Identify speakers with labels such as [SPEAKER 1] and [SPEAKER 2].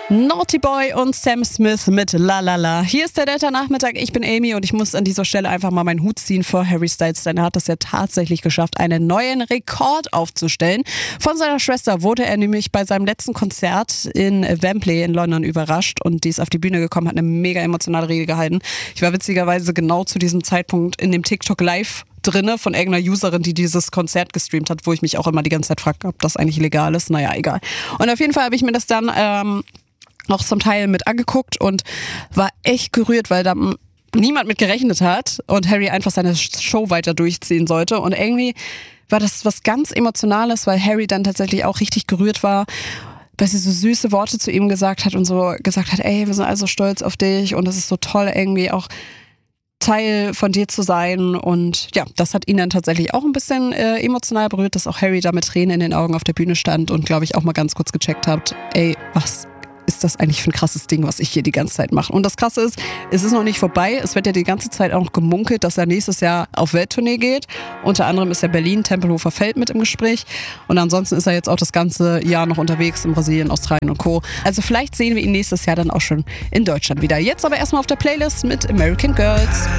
[SPEAKER 1] Naughty Boy und Sam Smith mit La La La. Hier ist der Delta-Nachmittag, ich bin Amy und ich muss an dieser Stelle einfach mal meinen Hut ziehen vor Harry Styles, denn er hat es ja tatsächlich geschafft, einen neuen Rekord aufzustellen. Von seiner Schwester wurde er nämlich bei seinem letzten Konzert in Wembley in London überrascht und die ist auf die Bühne gekommen, hat eine mega emotionale Rede gehalten. Ich war witzigerweise genau zu diesem Zeitpunkt in dem TikTok Live drinne von irgendeiner Userin, die dieses Konzert gestreamt hat, wo ich mich auch immer die ganze Zeit frage, ob das eigentlich legal ist. Naja, egal. Und auf jeden Fall habe ich mir das dann auch zum Teil mit angeguckt und war echt gerührt, weil da niemand mit gerechnet hat und Harry einfach seine Show weiter durchziehen sollte. Und irgendwie war das was ganz Emotionales, weil Harry dann tatsächlich auch richtig gerührt war, weil sie so süße Worte zu ihm gesagt hat und so gesagt hat, ey, wir sind alle so stolz auf dich und es ist so toll, irgendwie auch Teil von dir zu sein. Und ja, das hat ihn dann tatsächlich auch ein bisschen emotional berührt, dass auch Harry da mit Tränen in den Augen auf der Bühne stand und, glaube ich, auch mal ganz kurz gecheckt hat, ey, was ist das eigentlich für ein krasses Ding, was ich hier die ganze Zeit mache. Und das Krasse ist, es ist noch nicht vorbei. Es wird ja die ganze Zeit auch noch gemunkelt, dass er nächstes Jahr auf Welttournee geht. Unter anderem ist ja Berlin, Tempelhofer Feld mit im Gespräch. Und ansonsten ist er jetzt auch das ganze Jahr noch unterwegs in Brasilien, Australien und Co. Also vielleicht sehen wir ihn nächstes Jahr dann auch schon in Deutschland wieder. Jetzt aber erstmal auf der Playlist mit American Girls.